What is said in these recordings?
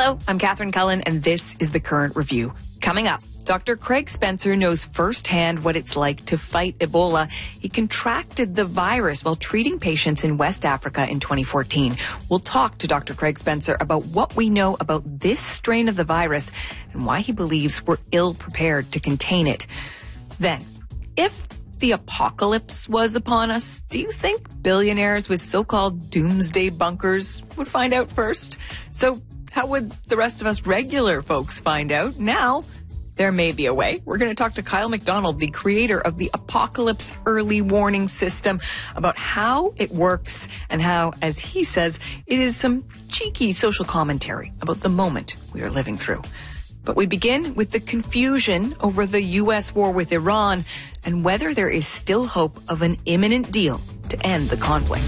Hello, I'm Catherine Cullen, and this is The Current Review. Coming up, Dr. Craig Spencer knows firsthand what it's like to fight Ebola. He contracted the virus while treating patients in West Africa in 2014. We'll talk to Dr. Craig Spencer about what we know about this strain of the virus and why he believes we're ill-prepared to contain it. Then, if the apocalypse was upon us, do you think billionaires with so-called doomsday bunkers would find out first? So how would the rest of us regular folks find out? Now, there may be a way. We're going to talk to Kyle McDonald, the creator of the Apocalypse Early Warning System, about how it works and how, as he says, it is some cheeky social commentary about the moment we are living through. But we begin with the confusion over the U.S. war with Iran and whether there is still hope of an imminent deal to end the conflict.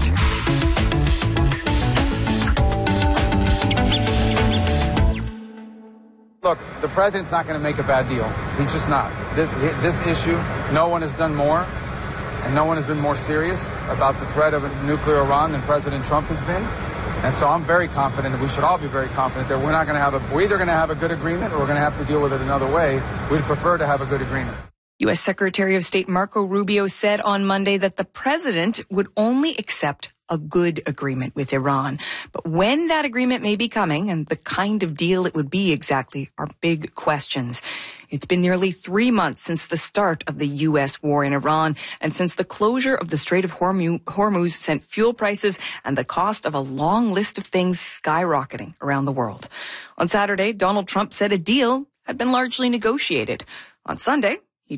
Look, the president's not going to make a bad deal. He's just not. This issue, no one has done more, and no one has been more serious about the threat of a nuclear Iran than President Trump has been. And so I'm very confident, and we should all be very confident that we're either going to have a good agreement or we're going to have to deal with it another way. We'd prefer to have a good agreement. U.S. Secretary of State Marco Rubio said on Monday that the president would only accept a good agreement with Iran. But when that agreement may be coming and the kind of deal it would be exactly are big questions. It's been nearly 3 months since the start of the U.S. war in Iran and since the closure of the Strait of Hormuz sent fuel prices and the cost of a long list of things skyrocketing around the world. On Saturday, Donald Trump said a deal had been largely negotiated. On Sunday, he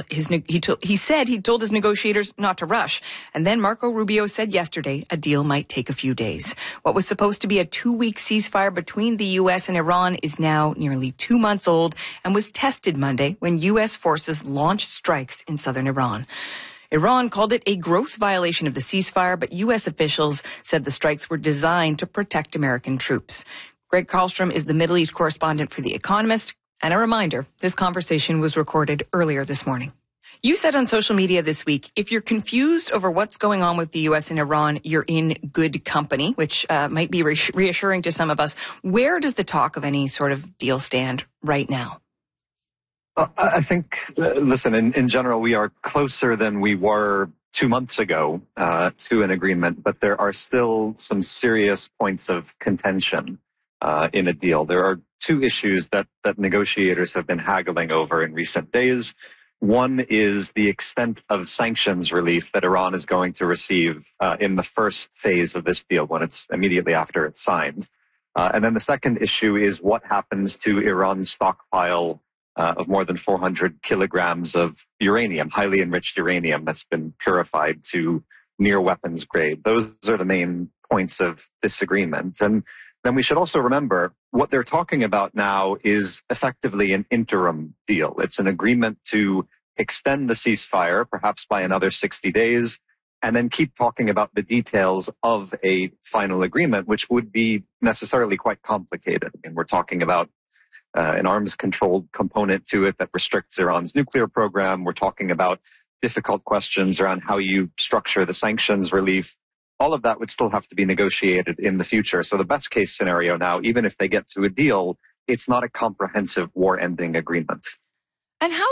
said he told his negotiators not to rush. And then Marco Rubio said yesterday a deal might take a few days. What was supposed to be a 2-week ceasefire between the U.S. and Iran is now nearly 2 months old and was tested Monday when U.S. forces launched strikes in southern Iran. Iran called it a gross violation of the ceasefire, but U.S. officials said the strikes were designed to protect American troops. Greg Karlstrom is the Middle East correspondent for The Economist. And a reminder, this conversation was recorded earlier this morning. You said on social media this week, if you're confused over what's going on with the U.S. and Iran, you're in good company, which might be reassuring to some of us. Where does the talk of any sort of deal stand right now? I think, listen, in general, we are closer than we were 2 months ago to an agreement, but there are still some serious points of contention in a deal. There are two issues that negotiators have been haggling over in recent days. One is the extent of sanctions relief that Iran is going to receive in the first phase of this deal, when it's immediately after it's signed. And then the second issue is what happens to Iran's stockpile of more than 400 kilograms of uranium, highly enriched uranium that's been purified to near weapons grade. Those are the main points of disagreement. And then we should also remember what they're talking about now is effectively an interim deal. It's an agreement to extend the ceasefire, perhaps by another 60 days, and then keep talking about the details of a final agreement, which would be necessarily quite complicated. And we're talking about an arms-controlled component to it that restricts Iran's nuclear program. We're talking about difficult questions around how you structure the sanctions relief. All of that would still have to be negotiated in the future. So the best case scenario now, even if they get to a deal, it's not a comprehensive war-ending agreement. And how